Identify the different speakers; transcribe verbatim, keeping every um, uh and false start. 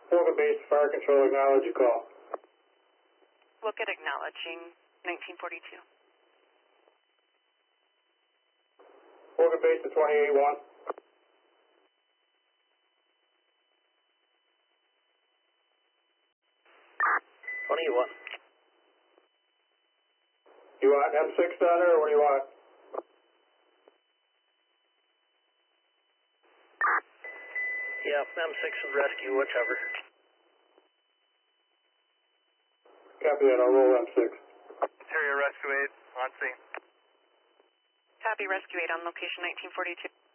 Speaker 1: Welcome base, fire control, acknowledge your call.
Speaker 2: Look at acknowledging nineteen forty-two.
Speaker 1: Welcome base to twenty-eight one.
Speaker 3: twenty-eight one.
Speaker 1: You want M six down there, or what do you want?
Speaker 3: Yeah, M six with rescue, whichever.
Speaker 1: Copy that, I'll roll M six.
Speaker 4: Interior Rescue eight, on scene.
Speaker 2: Copy, Rescue eight on location nineteen forty-two.